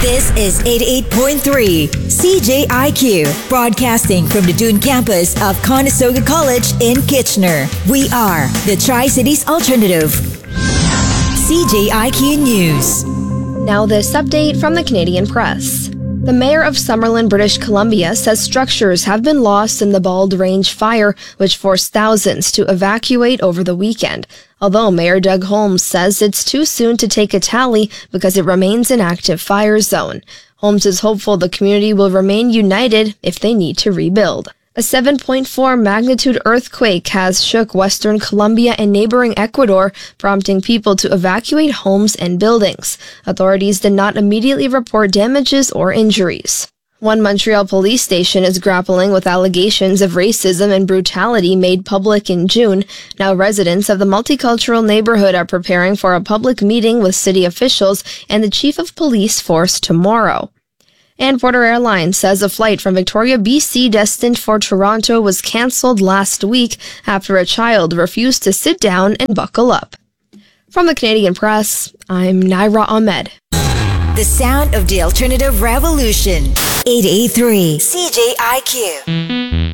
This is 88.3 CJIQ, broadcasting from the Dune campus of Conestoga College in Kitchener. We are the Tri-Cities Alternative. CJIQ News. Now this update from the Canadian Press. The mayor of Summerlin, British Columbia, says structures have been lost in the Bald Range fire, which forced thousands to evacuate over the weekend. Although Mayor Doug Holmes says it's too soon to take a tally because it remains an active fire zone. Holmes is hopeful the community will remain united if they need to rebuild. A 7.4 magnitude earthquake has shook Western Colombia and neighboring Ecuador, prompting people to evacuate homes and buildings. Authorities did not immediately report damages or injuries. One Montreal police station is grappling with allegations of racism and brutality made public in June. Now residents of the multicultural neighborhood are preparing for a public meeting with city officials and the chief of police force tomorrow. And Porter Airlines says a flight from Victoria, BC destined for Toronto was cancelled last week after a child refused to sit down and buckle up. From the Canadian Press, I'm Naira Ahmed. The sound of the alternative revolution. 88.3 CJIQ.